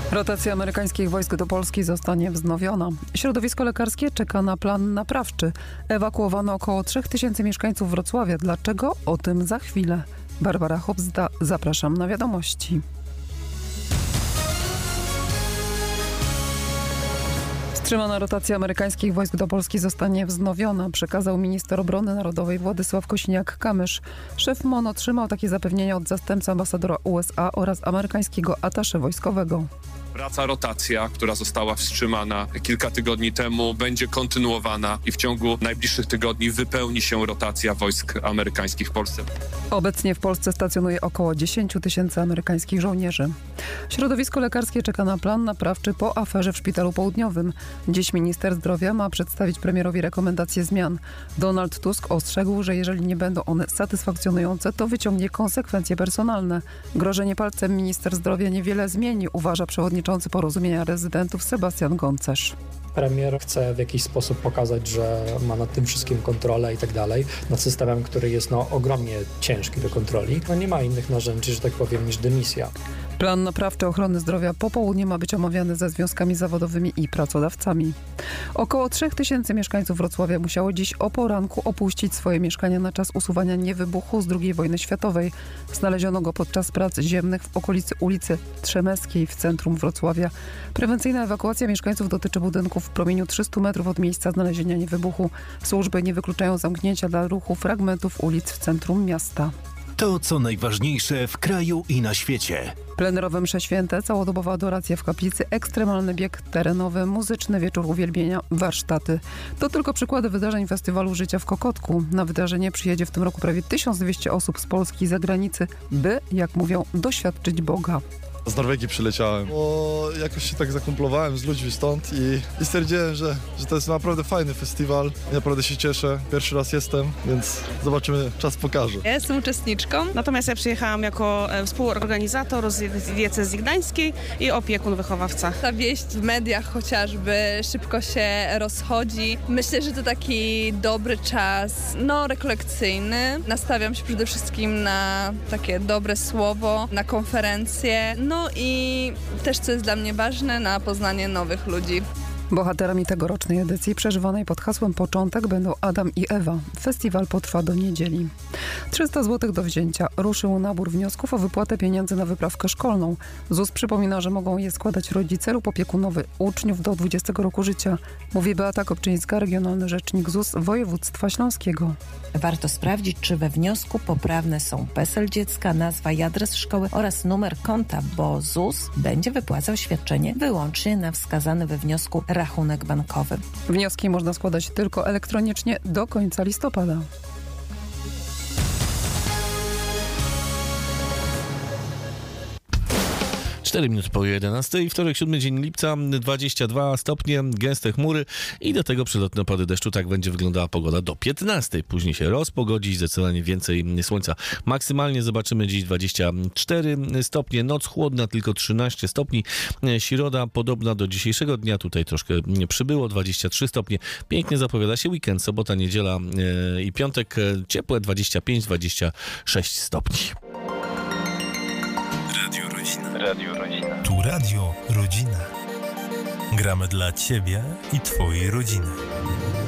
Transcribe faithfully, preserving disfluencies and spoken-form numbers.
Rotacja amerykańskich wojsk do Polski zostanie wznowiona. Środowisko lekarskie czeka na plan naprawczy. Ewakuowano około trzech tysięcy mieszkańców Wrocławia. Dlaczego? O tym za chwilę. Barbara Hopsda, zapraszam na wiadomości. Wstrzymana rotacja amerykańskich wojsk do Polski zostanie wznowiona, przekazał minister obrony narodowej Władysław Kosiniak-Kamysz. Szef M O N otrzymał takie zapewnienia od zastępcy ambasadora U S A oraz amerykańskiego atasze wojskowego. Praca rotacja, która została wstrzymana kilka tygodni temu, będzie kontynuowana i w ciągu najbliższych tygodni wypełni się rotacja wojsk amerykańskich w Polsce. Obecnie w Polsce stacjonuje około dziesięć tysięcy amerykańskich żołnierzy. Środowisko lekarskie czeka na plan naprawczy po aferze w Szpitalu Południowym. Dziś minister zdrowia ma przedstawić premierowi rekomendacje zmian. Donald Tusk ostrzegł, że jeżeli nie będą one satysfakcjonujące, to wyciągnie konsekwencje personalne. Grożenie palcem minister zdrowia niewiele zmieni, uważa przewodniczący Porozumienia Rezydentów Sebastian Goncerz. Premier chce w jakiś sposób pokazać, że ma nad tym wszystkim kontrolę i tak dalej, nad systemem, który jest no, ogromnie ciężki do kontroli. No, nie ma innych narzędzi, że tak powiem, niż dymisja. Plan naprawczy ochrony zdrowia po południu ma być omawiany ze związkami zawodowymi i pracodawcami. Około trzech tysięcy mieszkańców Wrocławia musiało dziś o poranku opuścić swoje mieszkania na czas usuwania niewybuchu z drugiej wojny światowej. Znaleziono go podczas prac ziemnych w okolicy ulicy Trzemeskiej w centrum Wrocławia. Prewencyjna ewakuacja mieszkańców dotyczy budynków w promieniu trzystu metrów od miejsca znalezienia niewybuchu. Służby nie wykluczają zamknięcia dla ruchu fragmentów ulic w centrum miasta. To, co najważniejsze w kraju i na świecie. Plenerowe msze święte, całodobowa adoracja w kaplicy, ekstremalny bieg terenowy, muzyczny wieczór uwielbienia, warsztaty. To tylko przykłady wydarzeń Festiwalu Życia w Kokotku. Na wydarzenie przyjedzie w tym roku prawie tysiąc dwieście osób z Polski i zagranicy, by, jak mówią, doświadczyć Boga. Z Norwegii przyleciałem, bo jakoś się tak zakumplowałem z ludźmi stąd i, i stwierdziłem, że, że to jest naprawdę fajny festiwal. Naprawdę się cieszę, pierwszy raz jestem, więc zobaczymy, czas pokaże. Ja jestem uczestniczką, natomiast ja przyjechałam jako e, współorganizator z diecezji gdańskiej i opiekun wychowawca. Ta wieść w mediach chociażby szybko się rozchodzi. Myślę, że to taki dobry czas, no rekolekcyjny. Nastawiam się przede wszystkim na takie dobre słowo, na konferencje. No i też, co jest dla mnie ważne, na poznanie nowych ludzi. Bohaterami tegorocznej edycji przeżywanej pod hasłem Początek będą Adam i Ewa. Festiwal potrwa do niedzieli. trzysta złotych do wzięcia. Ruszył nabór wniosków o wypłatę pieniędzy na wyprawkę szkolną. Z U S przypomina, że mogą je składać rodzice lub opiekunowie uczniów do dwudziestego roku życia. Mówi Beata Kopczyńska, regionalny rzecznik Z U S województwa śląskiego. Warto sprawdzić, czy we wniosku poprawne są PESEL dziecka, nazwa i adres szkoły oraz numer konta, bo Z U S będzie wypłacał świadczenie wyłącznie na wskazany we wniosku rachunek bankowy. Wnioski można składać tylko elektronicznie do końca listopada. cztery minuty po jedenastej, wtorek, siódmy dzień lipca, dwadzieścia dwa stopnie, gęste chmury i do tego przelotne opady deszczu. Tak będzie wyglądała pogoda do piętnastej. Później się rozpogodzi, zdecydowanie więcej słońca. Maksymalnie zobaczymy dziś dwadzieścia cztery stopnie, noc chłodna, tylko trzynaście stopni. Środa podobna do dzisiejszego dnia, tutaj troszkę przybyło, dwadzieścia trzy stopnie. Pięknie zapowiada się weekend, sobota, niedziela i piątek, ciepłe dwadzieścia pięć dwadzieścia sześć stopni. Radio Rodzina. Radio Rodzina. Tu Radio Rodzina. Gramy dla Ciebie i Twojej rodziny.